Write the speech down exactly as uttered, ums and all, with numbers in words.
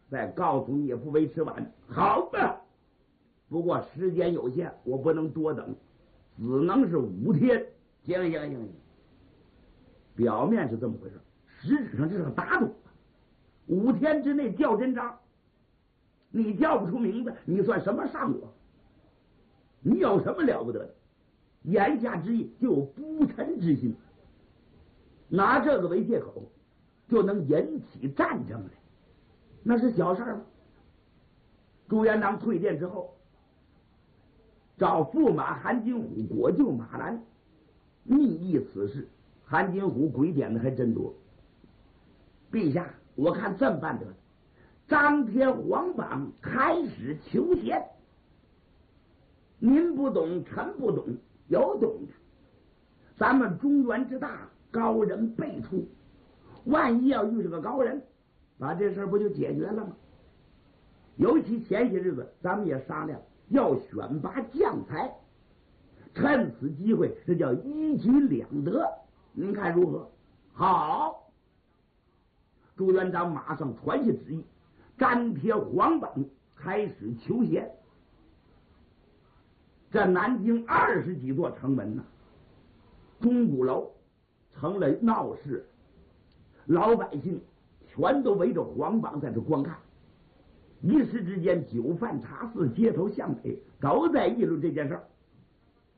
再告诉聂父为迟晚。好吧，不过时间有限，我不能多等，只能是五天。行行行行，表面是这么回事，实质上这是个打赌。五天之内调真章，你叫不出名字，你算什么上我？你有什么了不得的？言下之意就有不臣之心，拿这个为借口，就能引起战争来，那是小事吗？朱元璋退殿之后，找驸马韩金虎、国舅马兰密议此事。韩金虎鬼点的还真多。陛下，我看这么办得了，张贴皇榜，开始求贤。您不懂，臣不懂，有懂的。咱们中原之大，高人辈出，万一要遇上个高人，把这事儿不就解决了吗？尤其前些日子，咱们也商量要选拔将才，趁此机会，这叫一举两得。您看如何？好。朱元璋马上传下旨意，粘贴皇榜，开始求贤。这南京二十几座城门呢，钟鼓楼成了闹市，老百姓全都围着皇榜在这观看。一时之间，酒饭茶肆、街头巷尾都在议论这件事儿。